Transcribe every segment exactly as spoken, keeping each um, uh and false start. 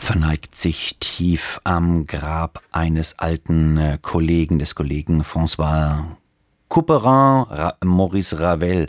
verneigt sich tief am Grab eines alten äh, Kollegen, des Kollegen François Couperin. Ra- Maurice Ravel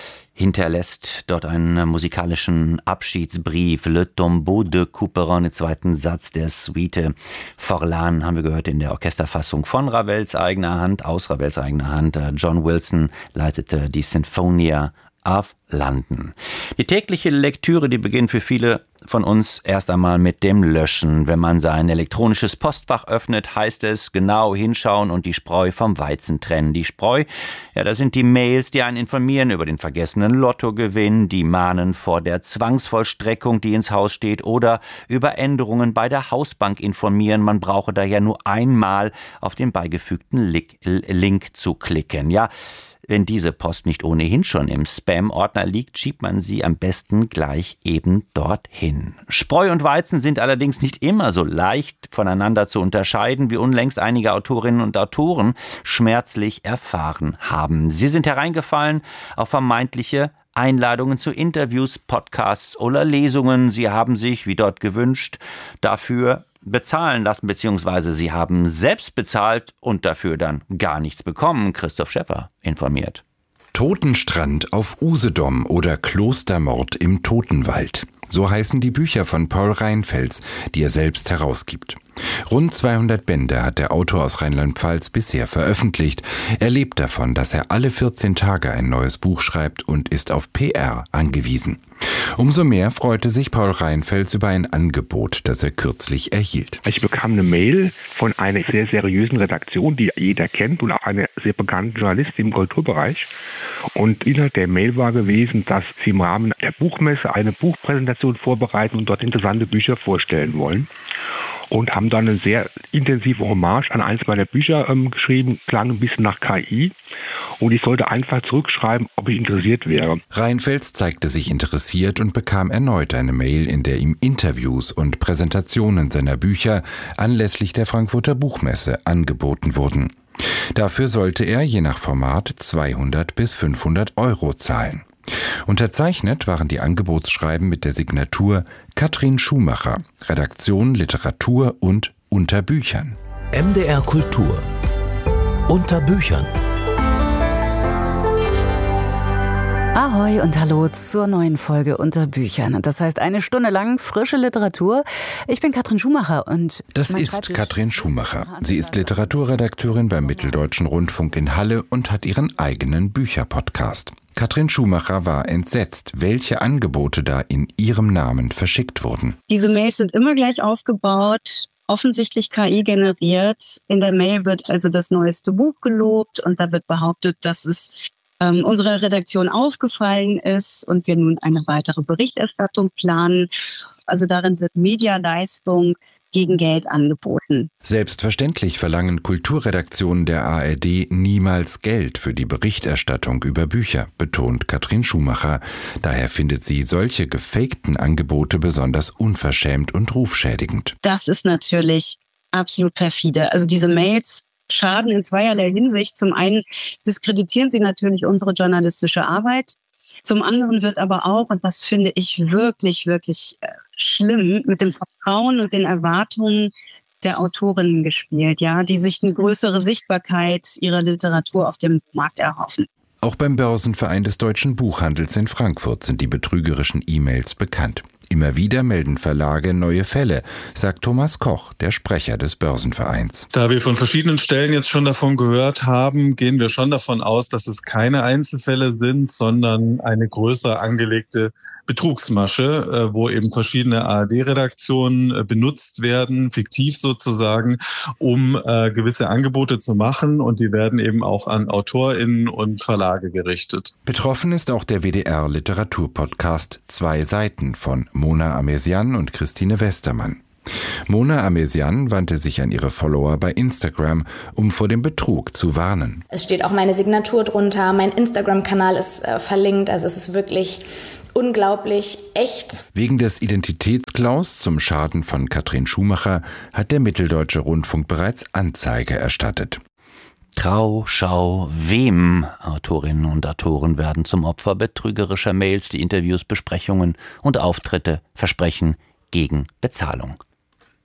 hinterlässt dort einen musikalischen Abschiedsbrief. Le Tombeau de Couperin, den zweiten Satz der Suite Forlan, haben wir gehört in der Orchesterfassung von Ravels eigener Hand, aus Ravels eigener Hand. John Wilson leitete die Sinfonia auf London. Die tägliche Lektüre, die beginnt für viele von uns erst einmal mit dem Löschen. Wenn man sein elektronisches Postfach öffnet, heißt es genau hinschauen und die Spreu vom Weizen trennen. Die Spreu, ja, das sind die Mails, die einen informieren über den vergessenen Lottogewinn, die mahnen vor der Zwangsvollstreckung, die ins Haus steht, oder über Änderungen bei der Hausbank informieren. Man brauche da ja nur einmal auf den beigefügten Link zu klicken. Ja, wenn diese Post nicht ohnehin schon im Spam-Ordner liegt, schiebt man sie am besten gleich eben dorthin. Spreu und Weizen sind allerdings nicht immer so leicht voneinander zu unterscheiden, wie unlängst einige Autorinnen und Autoren schmerzlich erfahren haben. Sie sind hereingefallen auf vermeintliche Einladungen zu Interviews, Podcasts oder Lesungen. Sie haben sich, wie dort gewünscht, dafür bezahlen lassen, beziehungsweise sie haben selbst bezahlt und dafür dann gar nichts bekommen. Christoph Schäffer informiert. Totenstrand auf Usedom oder Klostermord im Totenwald. So heißen die Bücher von Paul Reinfels, die er selbst herausgibt. Rund zweihundert Bände hat der Autor aus Rheinland-Pfalz bisher veröffentlicht. Er lebt davon, dass er alle vierzehn Tage ein neues Buch schreibt und ist auf P R angewiesen. Umso mehr freute sich Paul Reinfels über ein Angebot, das er kürzlich erhielt. Ich bekam eine Mail von einer sehr seriösen Redaktion, die jeder kennt und auch eine sehr bekannte Journalistin im Kulturbereich. Und Inhalt der Mail war gewesen, dass sie im Rahmen der Buchmesse eine Buchpräsentation vorbereiten und dort interessante Bücher vorstellen wollen. Und haben dann eine sehr intensive Hommage an eins meiner Bücher ähm, geschrieben, klang ein bisschen nach K I. Und ich sollte einfach zurückschreiben, ob ich interessiert wäre. Reinfels zeigte sich interessiert und bekam erneut eine Mail, in der ihm Interviews und Präsentationen seiner Bücher anlässlich der Frankfurter Buchmesse angeboten wurden. Dafür sollte er je nach Format zweihundert bis fünfhundert Euro zahlen. Unterzeichnet waren die Angebotsschreiben mit der Signatur Katrin Schumacher, Redaktion Literatur und Unter Büchern. M D R Kultur. Unter Büchern. Ahoi und hallo zur neuen Folge Unter Büchern. Und das heißt eine Stunde lang frische Literatur. Ich bin Katrin Schumacher und Das ist Katrin Schumacher. Sie ist Literaturredakteurin beim Mitteldeutschen Rundfunk in Halle und hat ihren eigenen Bücherpodcast. Katrin Schumacher war entsetzt, welche Angebote da in ihrem Namen verschickt wurden. Diese Mails sind immer gleich aufgebaut, offensichtlich K I generiert. In der Mail wird also das neueste Buch gelobt und da wird behauptet, dass es ähm, unserer Redaktion aufgefallen ist und wir nun eine weitere Berichterstattung planen. Also darin wird Medialeistung gegen Geld angeboten. Selbstverständlich verlangen Kulturredaktionen der A R D niemals Geld für die Berichterstattung über Bücher, betont Katrin Schumacher. Daher findet sie solche gefakten Angebote besonders unverschämt und rufschädigend. Das ist natürlich absolut perfide. Also diese Mails schaden in zweierlei Hinsicht. Zum einen diskreditieren sie natürlich unsere journalistische Arbeit. Zum anderen wird aber auch, und das finde ich wirklich, wirklich schlimm, mit dem Vertrauen und den Erwartungen der Autorinnen gespielt, ja, die sich eine größere Sichtbarkeit ihrer Literatur auf dem Markt erhoffen. Auch beim Börsenverein des Deutschen Buchhandels in Frankfurt sind die betrügerischen E-Mails bekannt. Immer wieder melden Verlage neue Fälle, sagt Thomas Koch, der Sprecher des Börsenvereins. Da wir von verschiedenen Stellen jetzt schon davon gehört haben, gehen wir schon davon aus, dass es keine Einzelfälle sind, sondern eine größer angelegte Betrugsmasche, wo eben verschiedene A R D-Redaktionen benutzt werden, fiktiv sozusagen, um äh, gewisse Angebote zu machen. Und die werden eben auch an AutorInnen und Verlage gerichtet. Betroffen ist auch der W D R-Literaturpodcast Zwei Seiten von Mona Amesian und Christine Westermann. Mona Amesian wandte sich an ihre Follower bei Instagram, um vor dem Betrug zu warnen. Es steht auch meine Signatur drunter, mein Instagram-Kanal ist äh, verlinkt, also es ist wirklich unglaublich echt. Wegen des Identitätsklaus zum Schaden von Katrin Schumacher hat der Mitteldeutsche Rundfunk bereits Anzeige erstattet. Trau, schau, wem? Autorinnen und Autoren werden zum Opfer betrügerischer Mails, die Interviews, Besprechungen und Auftritte versprechen gegen Bezahlung.